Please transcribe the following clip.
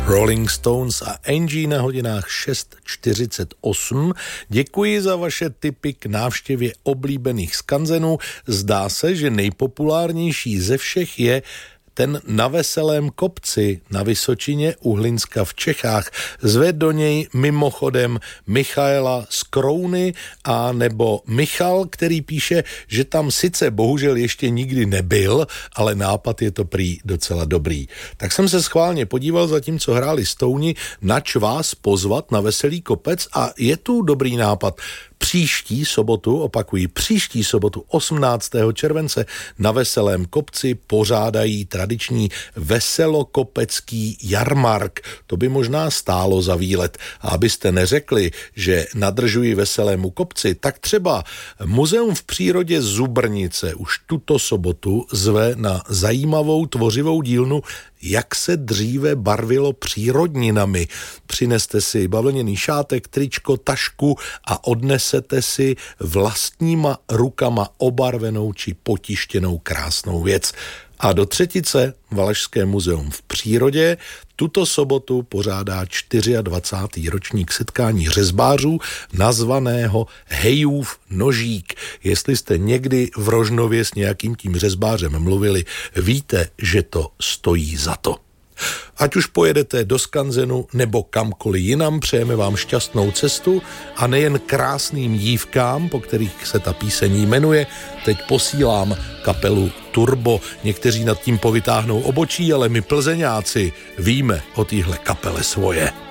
Rolling Stones a Angie na hodinách 6:48. Děkuji za vaše tipy k návštěvě oblíbených skanzenů. Zdá se, že nejpopulárnější ze všech je ten na Veselém kopci na Vysočině u Hlinska v Čechách. Zve do něj mimochodem Michaela z Krouny a nebo Michal, který píše, že tam sice bohužel ještě nikdy nebyl, ale nápad je to prý docela dobrý. Tak jsem se schválně podíval, zatímco hráli Stouni, nač vás pozvat na Veselý kopec a je tu dobrý nápad. Příští sobotu 18. července na Veselém kopci pořádají tradiční veselokopecký jarmark. To by možná stálo za výlet. A abyste neřekli, že nadržuji Veselému kopci, tak třeba Muzeum v přírodě Zubrnice už tuto sobotu zve na zajímavou tvořivou dílnu Jak se dříve barvilo přírodninami. Přineste si bavlněný šátek, tričko, tašku a odnesete si vlastníma rukama obarvenou či potištěnou krásnou věc. A do třetice Valašské muzeum v přírodě tuto sobotu pořádá 24. ročník setkání řezbářů nazvaného Hejův nožík. Jestli jste někdy v Rožnově s nějakým tím řezbářem mluvili, víte, že to stojí za to. Ať už pojedete do skanzenu nebo kamkoliv jinam, přejeme vám šťastnou cestu a nejen krásným dívkám, po kterých se ta píseň jmenuje, teď posílám kapelu Turbo. Někteří nad tím povytáhnou obočí, ale my Plzeňáci víme o téhle kapele svoje.